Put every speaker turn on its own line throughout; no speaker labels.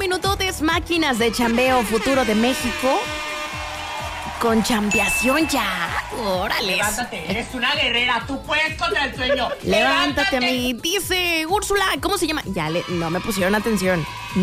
minutotes, máquinas de chambeo, futuro de México. Con chambeación ya. Órale.
Levántate, eres una guerrera. Tú puedes contra el sueño.
Levántate, mi. Dice Úrsula, ¿cómo se llama? No me pusieron atención.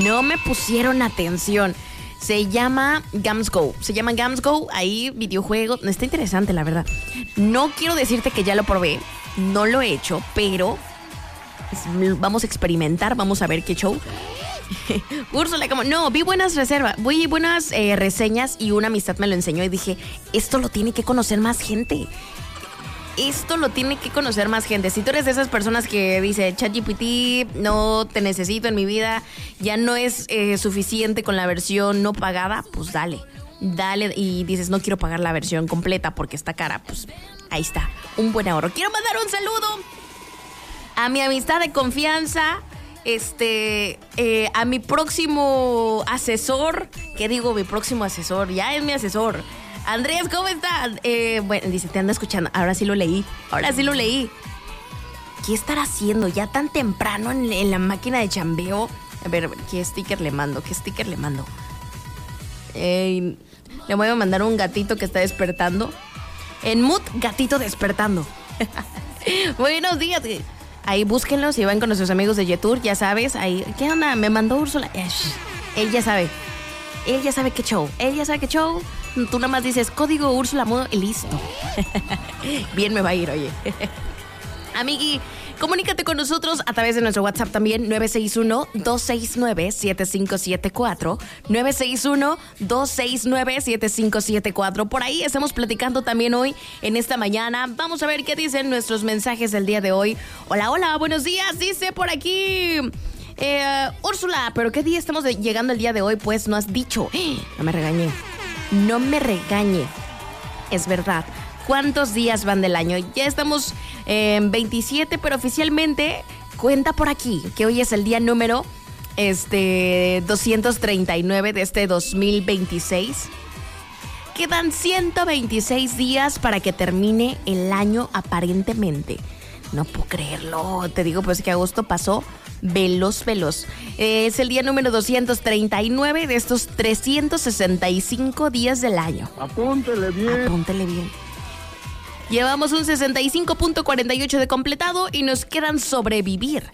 Se llama Gams Go. Ahí videojuego. Está interesante, la verdad. No quiero decirte que ya lo probé. No lo he hecho, pero vamos a experimentar. Vamos a ver qué show. Úrsula, como no, vi buenas reseñas y una amistad me lo enseñó y dije, esto lo tiene que conocer más gente. Si tú eres de esas personas que dice ChatGPT, no te necesito en mi vida, ya no es suficiente con la versión no pagada, pues dale, y dices, no quiero pagar la versión completa porque está cara, pues ahí está, un buen ahorro. Quiero mandar un saludo a mi amistad de confianza, a mi próximo asesor, ¿qué digo? Mi próximo asesor, ya es mi asesor. Andrés, ¿cómo estás? Bueno, dice, te ando escuchando. Ahora sí lo leí. ¿Qué estará haciendo ya tan temprano en la máquina de chambeo? A ver, ¿qué sticker le mando? Le voy a mandar un gatito que está despertando. En mood, gatito despertando. Buenos días. Ahí búsquenlo, si van con nuestros amigos de Yetur, ya sabes, ahí, ¿qué onda? Me mandó Úrsula. Él ya sabe qué show. Tú nada más dices, código Úrsula Mudo y listo. Bien me va a ir, oye. Amigui, comunícate con nosotros a través de nuestro WhatsApp también, 961-269-7574. 961-269-7574. Por ahí estamos platicando también hoy, en esta mañana. Vamos a ver qué dicen nuestros mensajes del día de hoy. Hola, buenos días, dice por aquí... Úrsula, ¿pero qué día estamos llegando el día de hoy? Pues no has dicho. No me regañe. Es verdad. ¿Cuántos días van del año? Ya estamos en 27, pero oficialmente cuenta por aquí que hoy es el día número 239 de este 2026. Quedan 126 días para que termine el año aparentemente. No puedo creerlo. Te digo pues que agosto pasó veloz. Es el día número 239 de estos 365 días del año.
Apúntele bien.
Llevamos un 65.48 de completado y nos quedan sobrevivir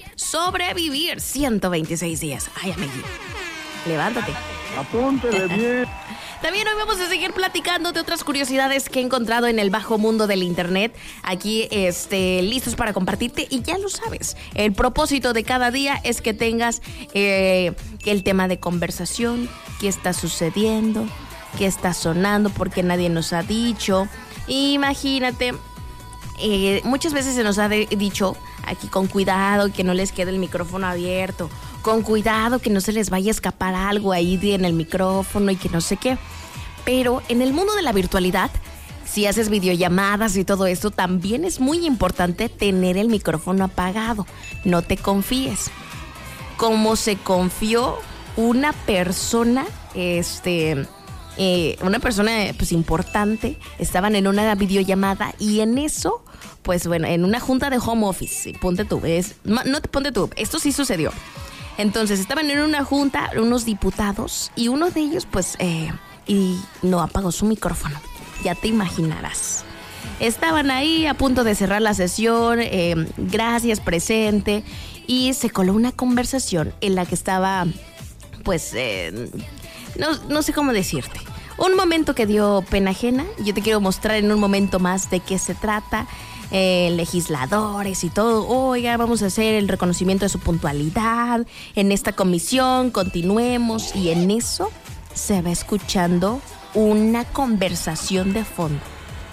126 días. Ay, amiguito, levántate.
Apúntele bien.
También hoy vamos a seguir platicando de otras curiosidades que he encontrado en el bajo mundo del internet. Aquí, listos para compartirte. Y ya lo sabes, el propósito de cada día es que tengas el tema de conversación, qué está sucediendo, qué está sonando, porque nadie nos ha dicho. Imagínate, muchas veces se nos ha dicho aquí con cuidado, que no les quede el micrófono abierto, con cuidado que no se les vaya a escapar algo ahí en el micrófono y que no sé qué. Pero en el mundo de la virtualidad, si haces videollamadas y todo esto, también es muy importante tener el micrófono apagado. No te confíes. Como se confió una persona, pues importante, estaban en una videollamada y en eso, pues bueno, en una junta de home office, ponte tú, esto sí sucedió. Entonces estaban en una junta unos diputados y uno de ellos pues y no apagó su micrófono, ya te imaginarás. Estaban ahí a punto de cerrar la sesión, gracias, presente, y se coló una conversación en la que estaba pues no sé cómo decirte. Un momento que dio pena ajena. Yo te quiero mostrar en un momento más de qué se trata. Legisladores y todo. Oiga, vamos a hacer el reconocimiento de su puntualidad en esta comisión. Continuemos. Y en eso se va escuchando una conversación de fondo.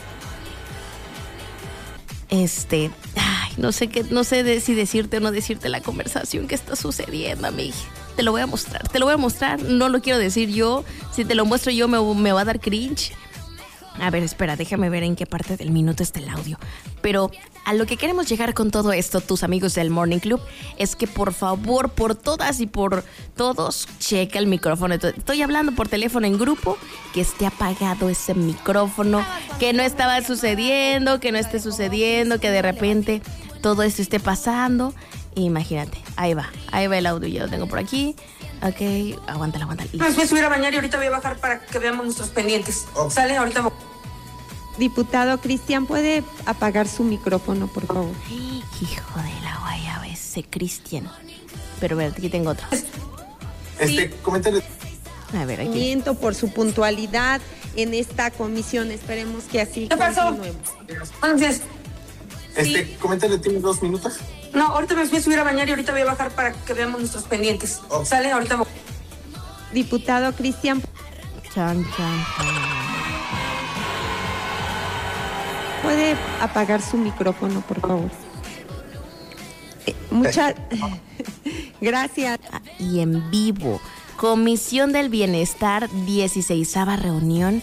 No sé si decirte o no decirte la conversación que está sucediendo, amiga. Te lo voy a mostrar, no lo quiero decir yo. Si te lo muestro yo me va a dar cringe. A ver, espera, déjame ver en qué parte del minuto está el audio. Pero a lo que queremos llegar con todo esto, tus amigos del Morning Club, es que por favor, por todas y por todos, checa el micrófono. Estoy hablando por teléfono en grupo, que esté apagado ese micrófono, que no estaba sucediendo, que no esté sucediendo, que de repente todo esto esté pasando. Imagínate, ahí va el audio, ya lo tengo por aquí. Ok, aguántala.
Me voy a subir a bañar y ahorita voy a bajar para que veamos nuestros pendientes. ¿Sale? Ahorita.
Diputado Cristian, ¿puede apagar su micrófono, por favor?
Hijo de la guayaba, ese Cristian. Pero a ver, aquí tengo otro.
Coméntale.
A ver, aquí.
Por su puntualidad en esta comisión. Esperemos que así
¿Qué pasó? Buenos días.
Coméntale, ¿tiene 2 minutos?
No, ahorita me voy a subir a bañar y ahorita voy a bajar para que veamos nuestros pendientes. ¿Sale? Ahorita.
Diputado Cristian.
Chan.
¿Puede apagar su micrófono, por favor? Muchas gracias.
Y en vivo, Comisión del Bienestar, 16ª reunión.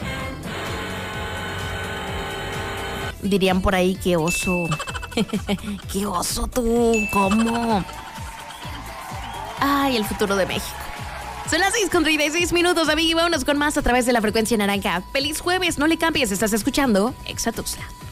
Dirían por ahí, qué oso. Qué oso tú, ¿cómo? Ay, el futuro de México. Son las 6:36, amiga, y vámonos con más a través de la frecuencia naranja. ¡Feliz jueves! No le cambies, estás escuchando Exa Tuxtla.